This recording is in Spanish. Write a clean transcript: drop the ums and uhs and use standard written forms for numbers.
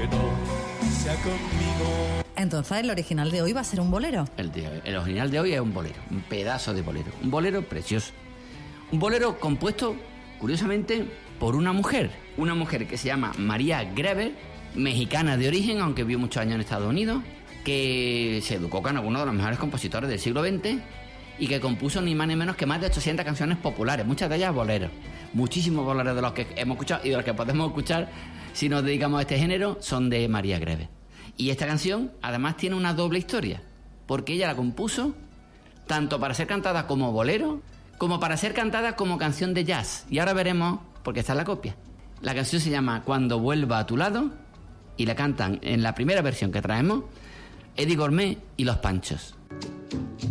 que no sea conmigo. Entonces, ¿el original de hoy va a ser un bolero? El original de hoy es un bolero, un pedazo de bolero. Un bolero precioso. Un bolero compuesto, curiosamente, por una mujer. Una mujer que se llama María Greber, mexicana de origen, aunque vivió muchos años en Estados Unidos, que se educó con algunos de los mejores compositores del siglo XX y que compuso ni más ni menos que más de 800 canciones populares, muchas de ellas boleros. Muchísimos boleros de los que hemos escuchado y de los que podemos escuchar si nos dedicamos a este género son de María Greber. Y esta canción además tiene una doble historia, porque ella la compuso tanto para ser cantada como bolero, como para ser cantada como canción de jazz. Y ahora veremos, porque está en la copia. La canción se llama Cuando vuelva a tu lado y la cantan en la primera versión que traemos Eddie Gourmet y Los Panchos.